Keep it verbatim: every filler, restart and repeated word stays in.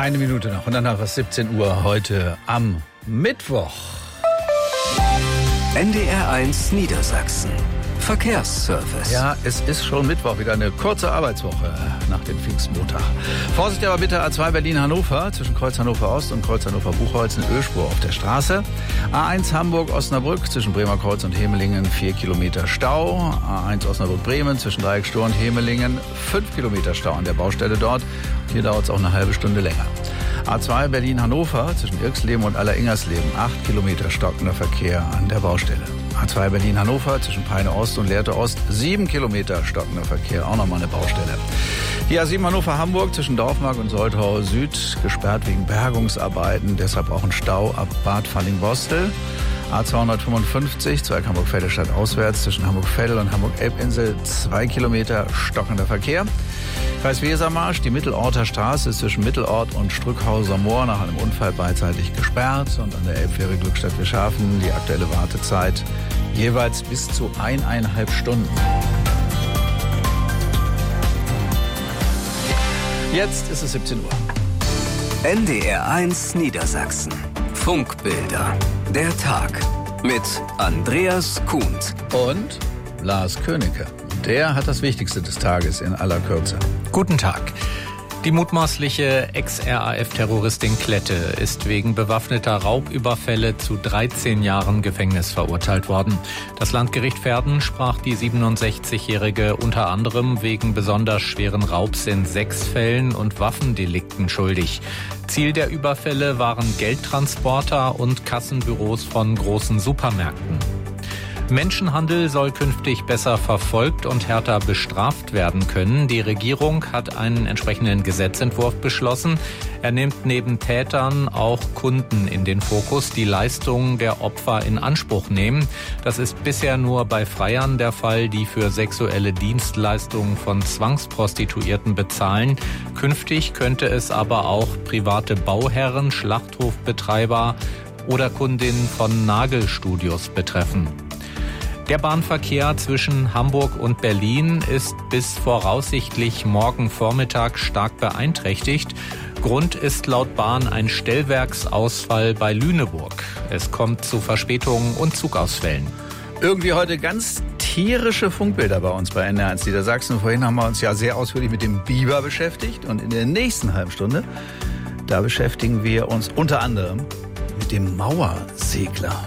Eine Minute noch und danach ist siebzehn Uhr heute am Mittwoch. N D R eins Niedersachsen. Verkehrsservice. Ja, es ist schon Mittwoch, wieder eine kurze Arbeitswoche nach dem Pfingstmontag. Vorsicht aber bitte, A zwei Berlin-Hannover zwischen Kreuz Hannover-Ost und Kreuz Hannover-Buchholz eine Ölspur auf der Straße. A eins Hamburg-Osnabrück zwischen Bremerkreuz und Hemelingen vier Kilometer Stau. A eins Osnabrück-Bremen zwischen Dreieckstor und Hemelingen fünf Kilometer Stau an der Baustelle dort. Hier dauert es auch eine halbe Stunde länger. A zwei Berlin-Hannover zwischen Irksleben und Aller-Ingersleben acht Kilometer stockender Verkehr an der Baustelle. A zwei Berlin-Hannover zwischen Peine-Ost und Lehrte-Ost sieben Kilometer stockender Verkehr, auch nochmal eine Baustelle. Die A sieben Hannover-Hamburg zwischen Dorfmark und Soltau Süd gesperrt wegen Bergungsarbeiten, deshalb auch ein Stau ab Bad Falling-Bostel. A zweihundertfünfundfünfzig, Zweig Hamburg-Veddestadt auswärts zwischen Hamburg-Veddel und Hamburg-Elbinsel zwei Kilometer stockender Verkehr. Kreis Wesermarsch, die Mittelorter Straße ist zwischen Mittelort und Strückhauser Moor nach einem Unfall beidseitig gesperrt und an der Elbfähre Glückstadt-Wischhafen die aktuelle Wartezeit jeweils bis zu eineinhalb Stunden. Jetzt ist es siebzehn Uhr. N D R eins Niedersachsen. Funkbilder. Der Tag mit Andreas Kuhnt Und Lars Königke. Der hat das Wichtigste des Tages in aller Kürze. Guten Tag. Die mutmaßliche Ex-R A F-Terroristin Klette ist wegen bewaffneter Raubüberfälle zu dreizehn Jahren Gefängnis verurteilt worden. Das Landgericht Verden sprach die siebenundsechzigjährige unter anderem wegen besonders schweren Raubs in sechs Fällen und Waffendelikten schuldig. Ziel der Überfälle waren Geldtransporter und Kassenbüros von großen Supermärkten. Menschenhandel soll künftig besser verfolgt und härter bestraft werden können. Die Regierung hat einen entsprechenden Gesetzentwurf beschlossen. Er nimmt neben Tätern auch Kunden in den Fokus, die Leistungen der Opfer in Anspruch nehmen. Das ist bisher nur bei Freiern der Fall, die für sexuelle Dienstleistungen von Zwangsprostituierten bezahlen. Künftig könnte es aber auch private Bauherren, Schlachthofbetreiber oder Kundinnen von Nagelstudios betreffen. Der Bahnverkehr zwischen Hamburg und Berlin ist bis voraussichtlich morgen Vormittag stark beeinträchtigt. Grund ist laut Bahn ein Stellwerksausfall bei Lüneburg. Es kommt zu Verspätungen und Zugausfällen. Irgendwie heute ganz tierische Funkbilder bei uns bei N D R eins Niedersachsen. Vorhin haben wir uns ja sehr ausführlich mit dem Biber beschäftigt. Und in der nächsten halben Stunde, da beschäftigen wir uns unter anderem mit dem Mauersegler.